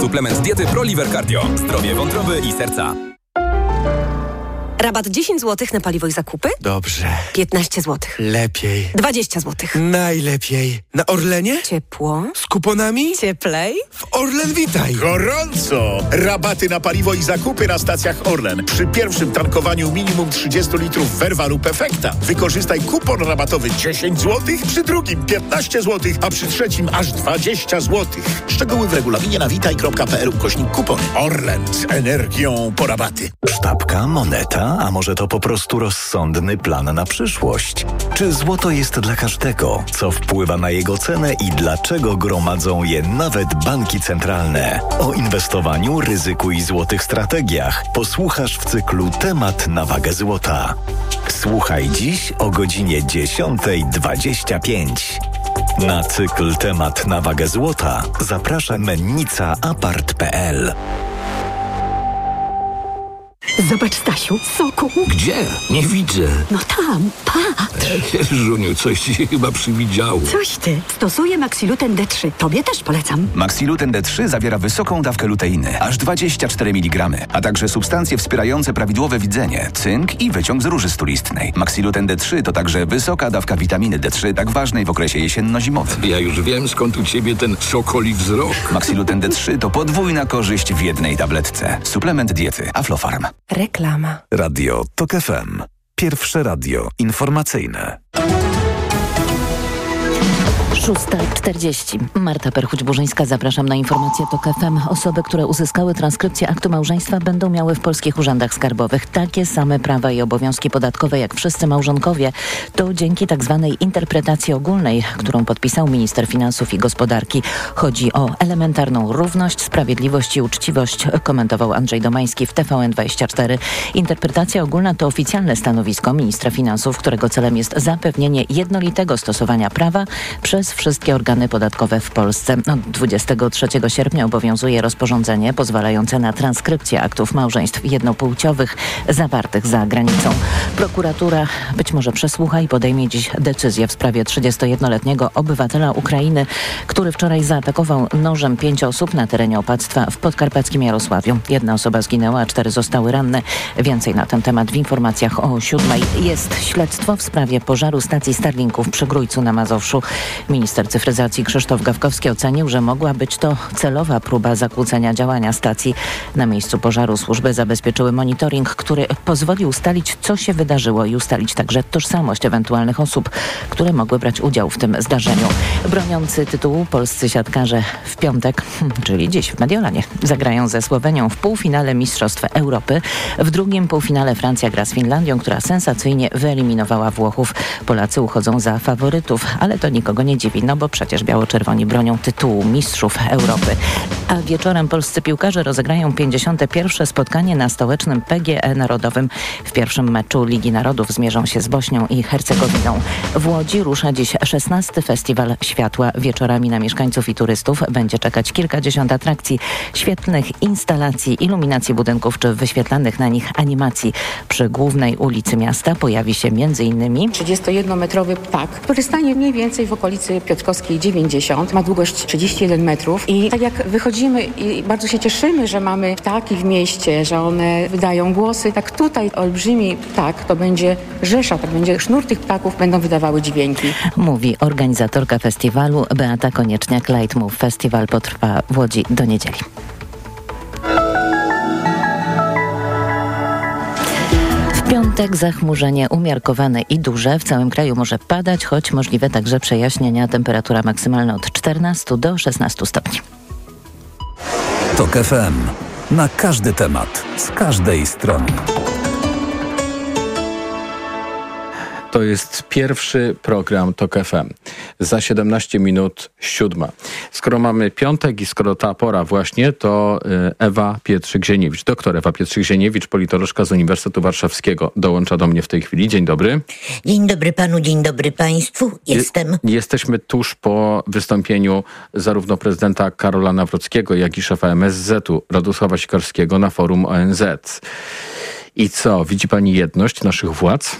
Suplement diety ProLiver Cardio. Zdrowie wątroby i serca. Rabat 10 zł na paliwo i zakupy? Dobrze. 15 zł. Lepiej. 20 zł. Najlepiej. Na Orlenie? Ciepło. Z kuponami? Cieplej. W Orlen Witaj. Gorąco! Rabaty na paliwo i zakupy na stacjach Orlen. Przy pierwszym tankowaniu minimum 30 litrów Verva lub Efekta. Wykorzystaj kupon rabatowy 10 zł, przy drugim 15 zł, a przy trzecim aż 20 zł. Szczegóły w regulaminie na witaj.pl/kupony. Orlen z energią po rabaty. Sztabka, moneta, a może to po prostu rozsądny plan na przyszłość? Czy złoto jest dla każdego? Co wpływa na jego cenę i dlaczego gromadzą je nawet banki centralne? O inwestowaniu, ryzyku i złotych strategiach posłuchasz w cyklu Temat na wagę złota. Słuchaj dziś o godzinie 10:25. Na cykl Temat na wagę złota zaprasza Mennica Apart.pl. Zobacz, Stasiu, soku. Gdzie? Nie widzę. No tam, patrz. Żuniu, coś ci się chyba przywidziało. Coś ty. Stosuję Maxiluten D3. Tobie też polecam. Maxiluten D3 zawiera wysoką dawkę luteiny, aż 24 mg, a także substancje wspierające prawidłowe widzenie, cynk i wyciąg z róży stulistnej. Maxiluten D3 to także wysoka dawka witaminy D3, tak ważnej w okresie jesienno-zimowym. Ja już wiem, skąd u ciebie ten sokoli wzrok. Maxiluten D3 to podwójna korzyść w jednej tabletce. Suplement diety Aflofarm. Reklama. Radio TOK FM. Pierwsze radio informacyjne. 6:40. Marta Perchuć-Burzyńska, zapraszam na informację TOK FM. Osoby, które uzyskały transkrypcję aktu małżeństwa, będą miały w polskich urzędach skarbowych takie same prawa i obowiązki podatkowe jak wszyscy małżonkowie. To dzięki tzw. interpretacji ogólnej, którą podpisał minister finansów i gospodarki. Chodzi o elementarną równość, sprawiedliwość i uczciwość, komentował Andrzej Domański w TVN24. Interpretacja ogólna to oficjalne stanowisko ministra finansów, którego celem jest zapewnienie jednolitego stosowania prawa przez wszystkie organy podatkowe w Polsce. Od 23 sierpnia obowiązuje rozporządzenie pozwalające na transkrypcję aktów małżeństw jednopłciowych zawartych za granicą. Prokuratura być może przesłucha i podejmie dziś decyzję w sprawie 31-letniego obywatela Ukrainy, który wczoraj zaatakował nożem 5 osób na terenie opactwa w podkarpackim Jarosławiu. 1 osoba zginęła, a 4 zostały ranne. Więcej na ten temat w informacjach o 7:00. Jest śledztwo w sprawie pożaru stacji Starlinków przy Grójcu na Mazowszu. Minister cyfryzacji Krzysztof Gawkowski ocenił, że mogła być to celowa próba zakłócenia działania stacji. Na miejscu pożaru służby zabezpieczyły monitoring, który pozwoli ustalić, co się wydarzyło i ustalić także tożsamość ewentualnych osób, które mogły brać udział w tym zdarzeniu. Broniący tytułu polscy siatkarze w piątek, czyli dziś w Mediolanie, zagrają ze Słowenią w półfinale Mistrzostw Europy. W drugim półfinale Francja gra z Finlandią, która sensacyjnie wyeliminowała Włochów. Polacy uchodzą za faworytów, ale to nikogo nie dziwi, no bo przecież biało-czerwoni bronią tytułu Mistrzów Europy. A wieczorem polscy piłkarze rozegrają 51. spotkanie na stołecznym PGE Narodowym. W pierwszym meczu Ligi Narodów zmierzą się z Bośnią i Hercegowiną. W Łodzi rusza dziś 16. Festiwal Światła. Wieczorami na mieszkańców i turystów będzie czekać kilkadziesiąt atrakcji, świetlnych instalacji, iluminacji budynków czy wyświetlanych na nich animacji. Przy głównej ulicy miasta pojawi się m.in. 31-metrowy ptak, który stanie mniej więcej w okolicy Piotrkowskiej 90. Ma długość 31 metrów i tak jak wychodzimy i bardzo się cieszymy, że mamy ptaki w mieście, że one wydają głosy, tak tutaj olbrzymi ptak to będzie rzesza, tak będzie sznur tych ptaków, będą wydawały dźwięki. Mówi organizatorka festiwalu Beata Konieczniak. Light Move Festiwal potrwa w Łodzi do niedzieli. W piątek zachmurzenie umiarkowane i duże. W całym kraju może padać, choć możliwe także przejaśnienia. Temperatura maksymalna od 14 do 16 stopni. TOK FM. Na każdy temat, z każdej strony. To jest pierwszy program TOK FM. Za 17 minut 7. Skoro mamy piątek i skoro ta pora właśnie, to Ewa Pietrzyk-Zieniewicz, doktor Ewa Pietrzyk-Zieniewicz, politolożka z Uniwersytetu Warszawskiego, dołącza do mnie w tej chwili. Dzień dobry. Dzień dobry panu, dzień dobry państwu. Jesteśmy tuż po wystąpieniu zarówno prezydenta Karola Nawrockiego, jak i szefa MSZ-u Radosława Sikorskiego na forum ONZ. I co, widzi pani jedność naszych władz?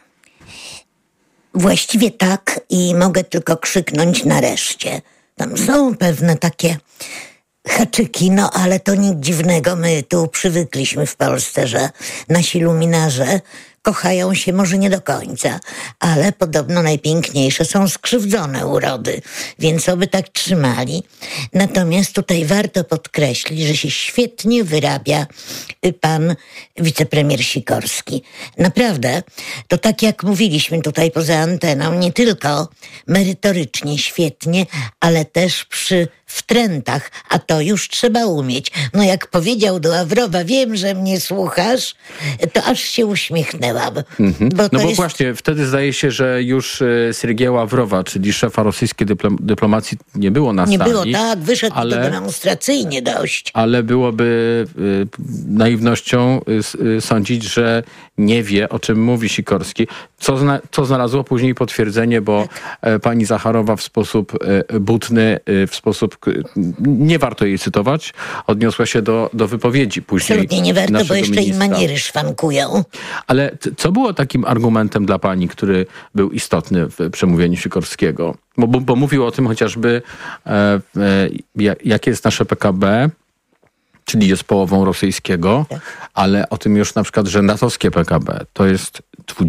Właściwie tak i mogę tylko krzyknąć nareszcie. Tam są pewne takie haczyki, no ale to nic dziwnego. My tu przywykliśmy w Polsce, że nasi luminarze kochają się może nie do końca, ale podobno najpiękniejsze są skrzywdzone urody, więc oby tak trzymali. Natomiast tutaj warto podkreślić, że się świetnie wyrabia pan wicepremier Sikorski. Naprawdę, to tak jak mówiliśmy tutaj poza anteną, nie tylko merytorycznie świetnie, ale też przy wtrętach, a to już trzeba umieć. No jak powiedział do Ławrowa, wiem, że mnie słuchasz, to aż się uśmiechnęłam. Bo właśnie wtedy zdaje się, że już Sergieja Ławrowa, czyli szefa rosyjskiej dyplomacji, nie było na sali. Nie było, tak, wyszedł to demonstracyjnie dość. Ale byłoby naiwnością sądzić, że nie wie, o czym mówi Sikorski, co znalazło później potwierdzenie, bo pani Zacharowa w sposób butny, w sposób, nie warto jej cytować, odniosła się do wypowiedzi później. Absolutnie nie warto, bo jeszcze i maniery szwankują. Ale co było takim argumentem dla pani, który był istotny w przemówieniu Sikorskiego? Bo mówił o tym chociażby, jakie jest nasze PKB, czyli jest połową rosyjskiego, ale o tym już na przykład, że natowskie PKB to jest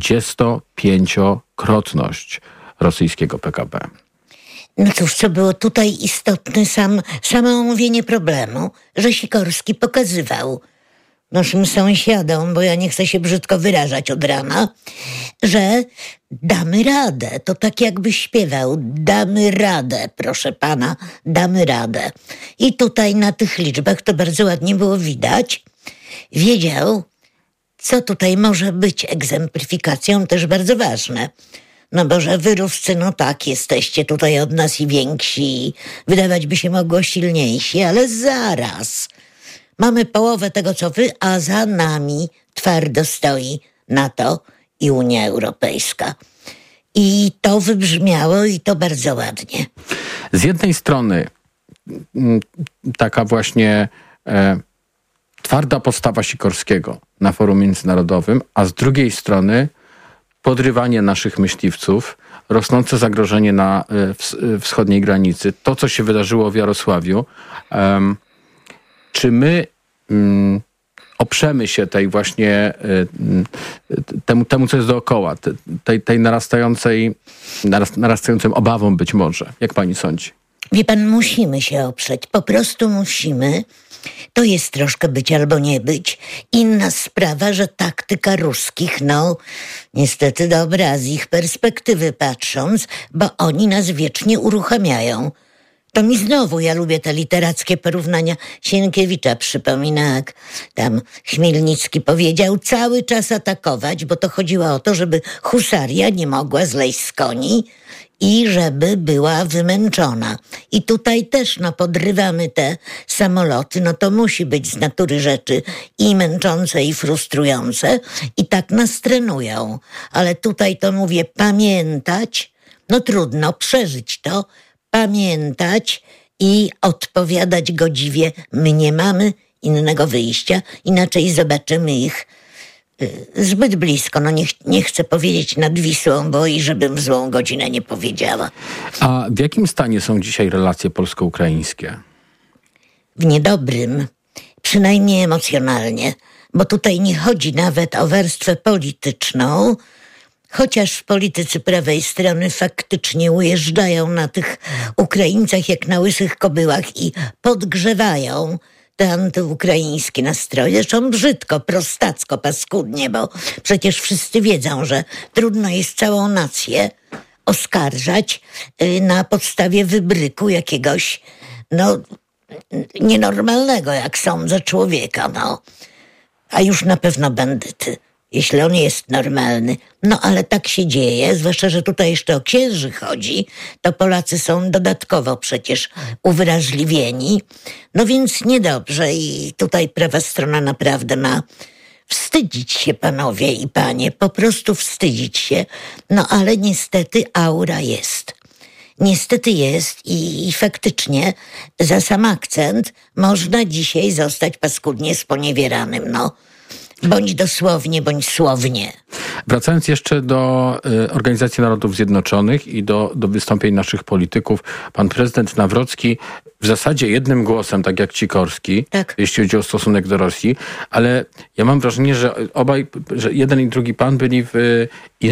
25-krotność rosyjskiego PKB. No cóż, co było tutaj istotne, samo omówienie problemu, że Sikorski pokazywał naszym sąsiadom, bo ja nie chcę się brzydko wyrażać od rana, że damy radę. To tak jakby śpiewał, damy radę, proszę pana, damy radę. I tutaj na tych liczbach to bardzo ładnie było widać. Wiedział, co tutaj może być egzemplifikacją, też bardzo ważne. No bo że wy Ruscy, no tak, jesteście tutaj od nas i więksi, wydawać by się mogło silniejsi, ale zaraz. Mamy połowę tego, co wy, a za nami twardo stoi NATO i Unia Europejska. I to wybrzmiało i to bardzo ładnie. Z jednej strony taka właśnie twarda postawa Sikorskiego na forum międzynarodowym, a z drugiej strony podrywanie naszych myśliwców, rosnące zagrożenie na wschodniej granicy, to co się wydarzyło w Jarosławiu. Czy my oprzemy się tej właśnie temu, co jest dookoła, tej narastającym obawą być może? Jak pani sądzi? Wie pan, musimy się oprzeć. Po prostu musimy. To jest troszkę być albo nie być. Inna sprawa, że taktyka ruskich, no niestety dobra z ich perspektywy patrząc, bo oni nas wiecznie uruchamiają. To mi znowu, ja lubię te literackie porównania, Sienkiewicza przypomina, jak tam Chmielnicki powiedział, cały czas atakować, bo to chodziło o to, żeby husaria nie mogła zleźć z koni i żeby była wymęczona. I tutaj też, no, podrywamy te samoloty, no to musi być z natury rzeczy i męczące, i frustrujące, i tak nas trenują. Ale tutaj to mówię, pamiętać, no trudno, przeżyć to, pamiętać i odpowiadać godziwie. My nie mamy innego wyjścia, inaczej zobaczymy ich zbyt blisko. No nie chcę powiedzieć nad Wisłą, bo i żebym w złą godzinę nie powiedziała. A w jakim stanie są dzisiaj relacje polsko-ukraińskie? W niedobrym, przynajmniej emocjonalnie, bo tutaj nie chodzi nawet o warstwę polityczną, chociaż politycy prawej strony faktycznie ujeżdżają na tych Ukraińcach jak na łysych kobyłach i podgrzewają te antyukraińskie nastroje. Zresztą brzydko, prostacko, paskudnie, bo przecież wszyscy wiedzą, że trudno jest całą nację oskarżać na podstawie wybryku jakiegoś, no, nienormalnego, jak sądzę, człowieka, no. A już na pewno bandyty, jeśli on jest normalny. No ale tak się dzieje, zwłaszcza, że tutaj jeszcze o księży chodzi, to Polacy są dodatkowo przecież uwrażliwieni. No więc niedobrze i tutaj prawa strona naprawdę ma wstydzić się, panowie i panie, po prostu wstydzić się. No ale niestety aura jest. Niestety jest i faktycznie za sam akcent można dzisiaj zostać paskudnie sponiewieranym, no. Bądź dosłownie, bądź słownie. Wracając jeszcze do Organizacji Narodów Zjednoczonych i do wystąpień naszych polityków, pan prezydent Nawrocki w zasadzie jednym głosem, tak jak Sikorski, jeśli chodzi o stosunek do Rosji, ale ja mam wrażenie, że że jeden i drugi pan byli w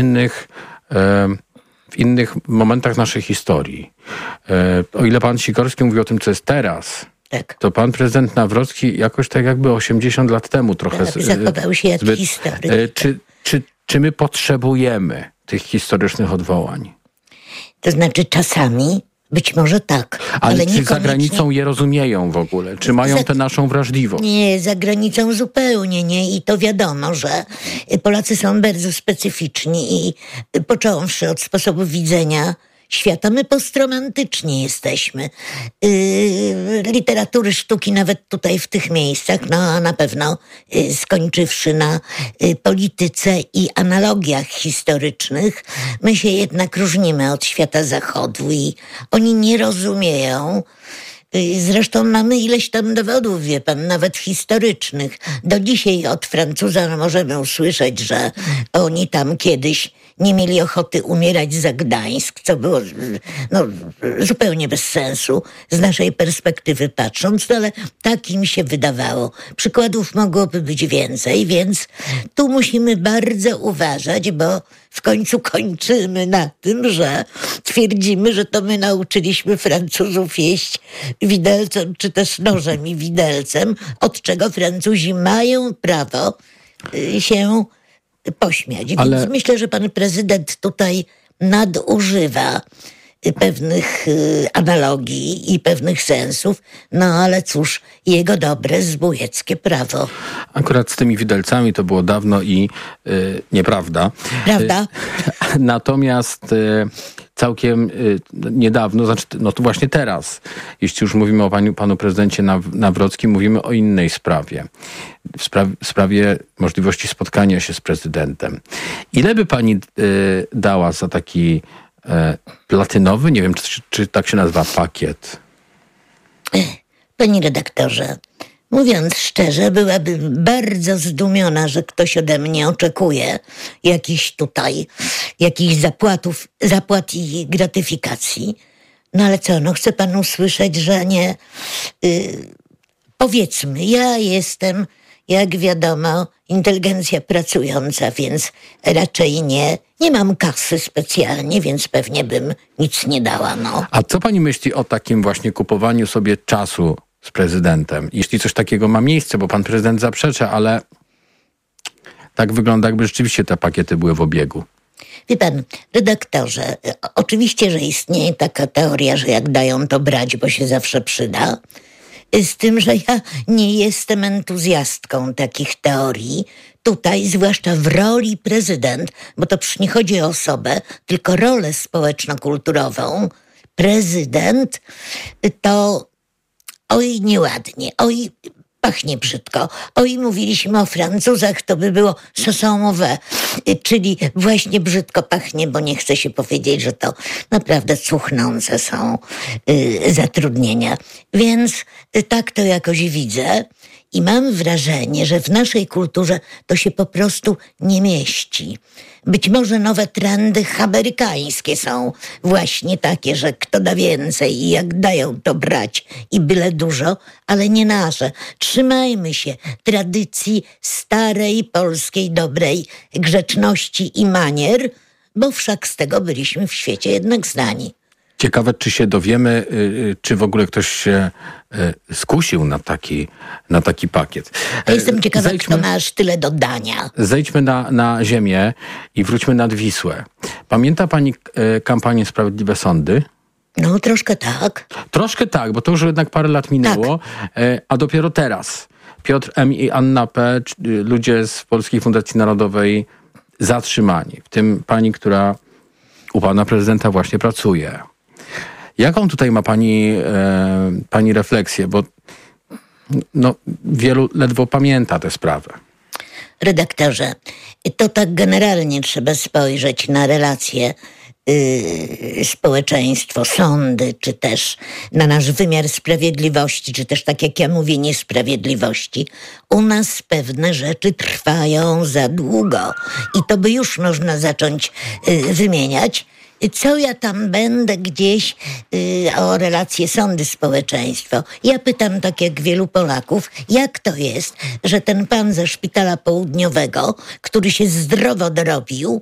innych momentach naszej historii. O ile pan Sikorski mówi o tym, co jest teraz, to pan prezydent Nawrocki jakoś tak jakby 80 lat temu trochę zachował się jak historyk. Czy my potrzebujemy tych historycznych odwołań? To znaczy czasami być może tak. Ale czy za granicą je rozumieją w ogóle? Czy mają tę naszą wrażliwość? Nie, za granicą zupełnie nie. I to wiadomo, że Polacy są bardzo specyficzni i począwszy od sposobu widzenia świata, my postromantyczni jesteśmy. Literatury, sztuki nawet tutaj w tych miejscach, no a na pewno skończywszy na polityce i analogiach historycznych, my się jednak różnimy od świata zachodu i oni nie rozumieją. Zresztą mamy ileś tam dowodów, wie pan, nawet historycznych. Do dzisiaj od Francuza możemy usłyszeć, że oni tam kiedyś nie mieli ochoty umierać za Gdańsk, co było zupełnie bez sensu z naszej perspektywy patrząc, ale tak im się wydawało. Przykładów mogłoby być więcej, więc tu musimy bardzo uważać, bo w końcu kończymy na tym, że twierdzimy, że to my nauczyliśmy Francuzów jeść widelcem, czy też nożem i widelcem, od czego Francuzi mają prawo się pośmiać. Ale... Więc myślę, że pan prezydent tutaj nadużywa pewnych analogii i pewnych sensów, no ale cóż, jego dobre zbójeckie prawo. Akurat z tymi widelcami to było dawno i nieprawda. Prawda? Natomiast całkiem niedawno, znaczy no to właśnie teraz, jeśli już mówimy o panu prezydencie Nawrockim, mówimy o innej sprawie. W sprawie możliwości spotkania się z prezydentem. Ile by pani dała za taki platynowy, nie wiem, czy tak się nazywa, pakiet? Panie redaktorze, mówiąc szczerze, byłabym bardzo zdumiona, że ktoś ode mnie oczekuje jakichś zapłat i gratyfikacji. No ale co, no chcę panu usłyszeć, że nie... Powiedzmy, ja jestem, jak wiadomo, inteligencja pracująca, więc raczej nie mam kasy specjalnie, więc pewnie bym nic nie dała, no. A co pani myśli o takim właśnie kupowaniu sobie czasu z prezydentem? Jeśli coś takiego ma miejsce, bo pan prezydent zaprzecza, ale tak wygląda, jakby rzeczywiście te pakiety były w obiegu. Wie pan, redaktorze, oczywiście, że istnieje taka teoria, że jak dają, to brać, bo się zawsze przyda. Z tym, że ja nie jestem entuzjastką takich teorii. Tutaj, zwłaszcza w roli prezydent, bo to przecież nie chodzi o osobę, tylko rolę społeczno-kulturową. Prezydent to oj nieładnie, oj pachnie brzydko. Oj, mówiliśmy o Francuzach, to by było ce sont mauvais, czyli właśnie brzydko pachnie, bo nie chce się powiedzieć, że to naprawdę cuchnące są zatrudnienia. Więc tak to jakoś widzę i mam wrażenie, że w naszej kulturze to się po prostu nie mieści. Być może nowe trendy amerykańskie są właśnie takie, że kto da więcej i jak dają, to brać i byle dużo, ale nie nasze. Trzymajmy się tradycji starej, polskiej, dobrej grzeczności i manier, bo wszak z tego byliśmy w świecie jednak znani. Ciekawe, czy się dowiemy, czy w ogóle ktoś się skusił na taki pakiet. Ja jestem ciekawa, kto ma aż tyle do dania. Zejdźmy na ziemię i wróćmy nad Wisłę. Pamięta pani kampanię Sprawiedliwe Sądy? No, troszkę tak. Troszkę tak, bo to już jednak parę lat minęło, a dopiero teraz Piotr M. i Anna P., ludzie z Polskiej Fundacji Narodowej zatrzymani. W tym pani, która u pana prezydenta właśnie pracuje. Jaką tutaj ma pani refleksję? Bo wielu ledwo pamięta tę sprawę. Redaktorze, to tak generalnie trzeba spojrzeć na relacje społeczeństwo, sądy, czy też na nasz wymiar sprawiedliwości, czy też, tak jak ja mówię, niesprawiedliwości, u nas pewne rzeczy trwają za długo. I to by już można zacząć wymieniać. Co ja tam będę gdzieś o relacje sądy-społeczeństwo. Ja pytam, tak jak wielu Polaków, jak to jest, że ten pan ze Szpitala Południowego, który się zdrowo dorobił,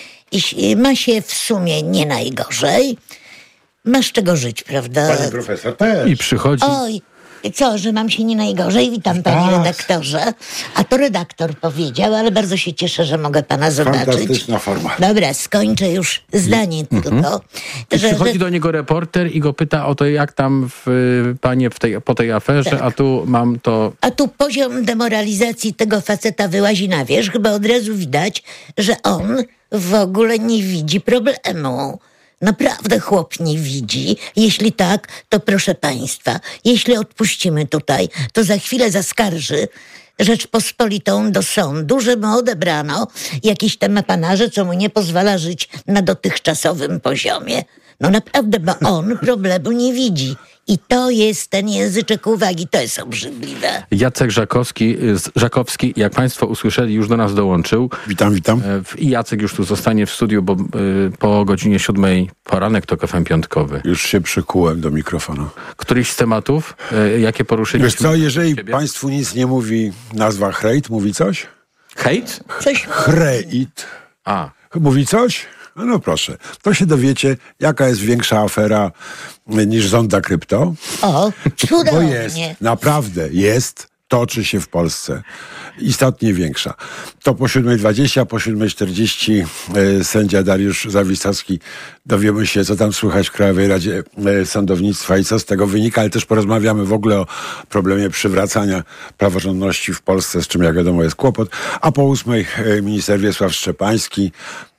i ma się w sumie nie najgorzej, ma z czego żyć, prawda? Pani profesor też. I przychodzi... Oj, co, że mam się nie najgorzej? Witam, panie redaktorze. A to redaktor powiedział, ale bardzo się cieszę, że mogę pana zobaczyć. Fantastyczna forma. Dobra, skończę już zdanie tylko. Przychodzi do niego reporter i go pyta o to, jak tam panie po tej aferze, tak. A tu mam to... A tu poziom demoralizacji tego faceta wyłazi na wierzch, bo od razu widać, że on w ogóle nie widzi problemu. Naprawdę chłop nie widzi. Jeśli tak, to proszę państwa, jeśli odpuścimy tutaj, to za chwilę zaskarży Rzeczpospolitą do sądu, że mu odebrano jakieś tam apanarze, co mu nie pozwala żyć na dotychczasowym poziomie. No naprawdę, bo on problemu nie widzi. I to jest ten języczek uwagi, to jest obrzydliwe. Jacek Żakowski, jak państwo usłyszeli, już do nas dołączył. Witam. I Jacek już tu zostanie w studiu, bo po godzinie 7 poranek TOK FM piątkowy. Już się przykułem do mikrofonu. Któryś z tematów, jakie poruszyliśmy? Wiesz co, jeżeli państwu nic nie mówi nazwa Hrejt, mówi coś? Hejt? Coś. Hrejt. Mówi coś? No proszę, to się dowiecie, jaka jest większa afera niż Zonda Krypto. O, cudownie. Bo jest, naprawdę jest, toczy się w Polsce. Istotnie większa. To po 7:20, po 7:40 sędzia Dariusz Zawistowski dowiemy się, co tam słychać w Krajowej Radzie Sądownictwa i co z tego wynika, ale też porozmawiamy w ogóle o problemie przywracania praworządności w Polsce, z czym jak wiadomo jest kłopot. A po 8:00 minister Wiesław Szczepański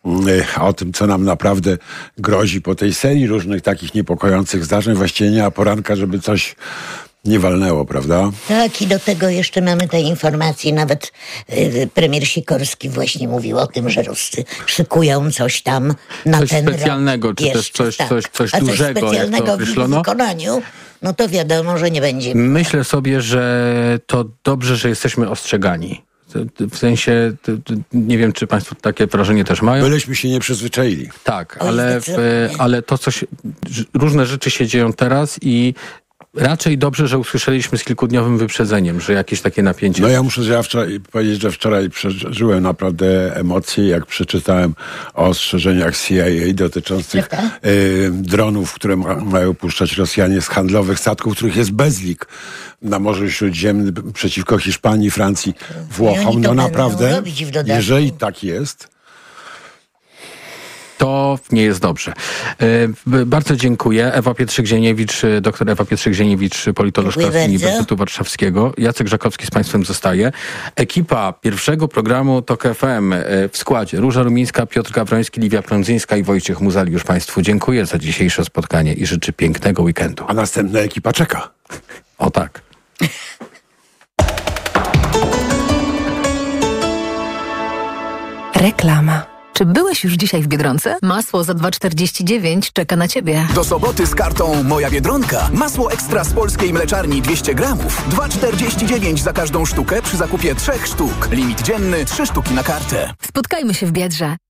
o tym, co nam naprawdę grozi po tej serii różnych takich niepokojących zdarzeń. Właściwie nie ma poranka, żeby coś nie walnęło, prawda? Tak, i do tego jeszcze mamy te informacje. Nawet premier Sikorski właśnie mówił o tym, że Ruscy szykują coś tam na coś ten specjalnego, rok. czy też coś A dużego, coś specjalnego w wykonaniu, no to wiadomo, że nie będzie. Myślę sobie, że to dobrze, że jesteśmy ostrzegani. W sensie, nie wiem, czy państwo takie wrażenie też mają. Byleśmy się nie przyzwyczaili. Tak, ale to, różne rzeczy się dzieją teraz i raczej dobrze, że usłyszeliśmy z kilkudniowym wyprzedzeniem, że jakieś takie napięcie... No ja muszę powiedzieć, że wczoraj przeżyłem naprawdę emocje, jak przeczytałem o ostrzeżeniach CIA dotyczących dronów, które mają puszczać Rosjanie z handlowych statków, których jest bezlik na Morzu Śródziemnym przeciwko Hiszpanii, Francji, Włochom. No naprawdę, jeżeli tak jest... To nie jest dobrze. Bardzo dziękuję. Doktor Ewa Pietrzyk-Zieniewicz, politolożka z Uniwersytetu Warszawskiego. Jacek Żakowski z państwem zostaje. Ekipa pierwszego programu TOK FM w składzie Róża Rumińska, Piotr Gawroński, Liwia Prądzyńska i Wojciech Muzaliusz państwu dziękuję za dzisiejsze spotkanie i życzę pięknego weekendu. A następna ekipa czeka. O tak. Reklama. Czy byłeś już dzisiaj w Biedronce? Masło za 2,49 czeka na ciebie. Do soboty z kartą Moja Biedronka. Masło ekstra z polskiej mleczarni 200 gramów. 2,49 za każdą sztukę przy zakupie 3 sztuk. Limit dzienny 3 sztuki na kartę. Spotkajmy się w Biedrze.